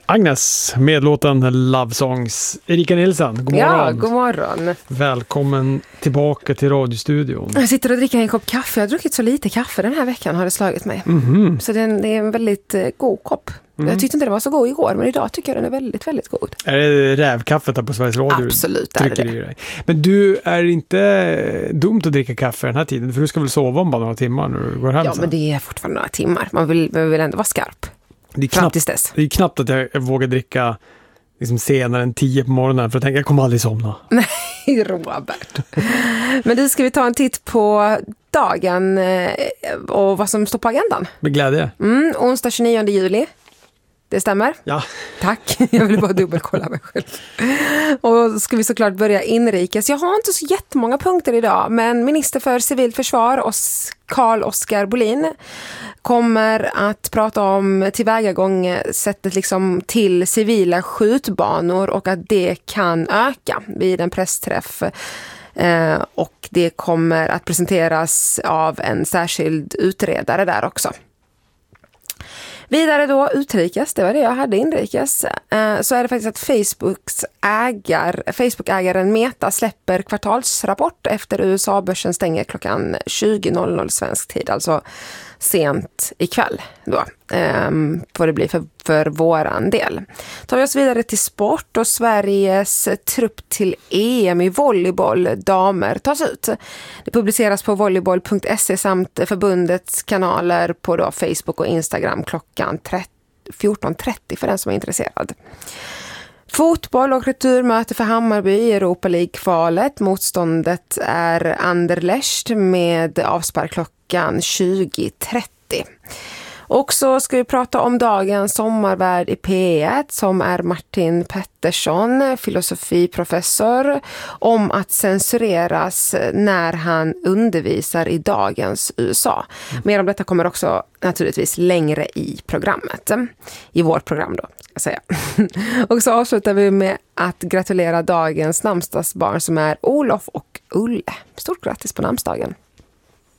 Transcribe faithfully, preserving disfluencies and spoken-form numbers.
Agnes, med låten Love Songs. Erika Nilsson, god morgon. Ja, god morgon. Välkommen tillbaka till radiostudion. Jag sitter och dricker en kopp kaffe. Jag har druckit så lite kaffe den här veckan, har det slagit mig. Mm-hmm. Så det är, en, det är en väldigt eh, god kopp. Mm. Jag tyckte inte det var så god igår, men idag tycker jag den är väldigt, väldigt god. Är det rävkaffet här på Sveriges Radio? Absolut, är det. I dig? Men du, är inte dumt att dricka kaffe den här tiden? För du ska väl sova om bara några timmar när du går hem? Ja, sen. Men det är fortfarande några timmar. Man vill, man vill ändå vara skarp. Det är fram knappt, tills dess. Det är knappt att jag, jag vågar dricka liksom senare än tio på morgonen, för jag tänker jag kommer aldrig somna. Nej, Robert. Men du, ska vi ta en titt på dagen och vad som står på agendan? Med glädje. Mm, onsdag tjugonionde juli. Det stämmer? Ja. Tack, jag vill bara dubbelkolla mig själv. Och ska vi såklart börja inrikes. Jag har inte så jättemånga punkter idag, men minister för civilt försvar, Carl-Oskar Bolin, kommer att prata om tillvägagångssättet liksom till civila skjutbanor och att det kan öka vid en pressträff. Eh, och det kommer att presenteras av en särskild utredare där också. Vidare då utrikes, det var det jag hade inrikes, eh, så är det faktiskt att Facebooks ägar, Facebook-ägaren Meta släpper kvartalsrapport efter U S A-börsen stänger klockan tjugo svensk tid, alltså sent ikväll då, eh, får det bli för, för våran del. Tar vi oss vidare till sport, och Sveriges trupp till E M i volleyboll damer tas ut. Det publiceras på volleyboll punkt se samt förbundets kanaler på då Facebook och Instagram klockan fjorton trettio för den som är intresserad. Fotboll och returmöte för Hammarby i Europa League-kvalet. Motståndet är Anderlecht med avspark klockan tjugo trettio. Och så ska vi prata om dagens sommarvärd i P ett som är Martin Pettersson, filosofiprofessor, om att censureras när han undervisar i dagens U S A. Mer om detta kommer också naturligtvis längre i programmet. I vårt program då, ska jag säga. Och så avslutar vi med att gratulera dagens namnsdagsbarn som är Olof och Ulle. Stort grattis på namnsdagen.